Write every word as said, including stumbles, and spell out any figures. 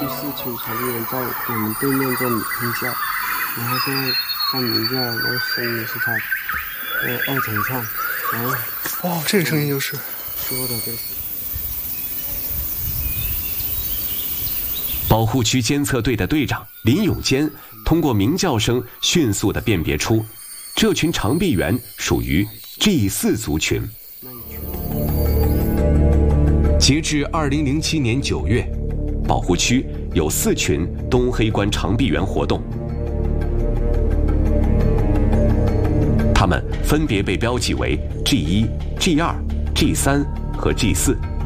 四群长臂猿在我们对面这里鸣叫，然后现在在鸣叫，然后声音是它呃二重唱，然后哦，这个声音就是说的就是。 保护区监测队的队长林永坚通过鸣叫声迅速地辨别出，这群长臂猿属于 G 四 族群。截至二零零七年九月，保护区有四群东黑关长臂猿活动，它们分别被标记为 G 一、G 二、G 三和 G 四。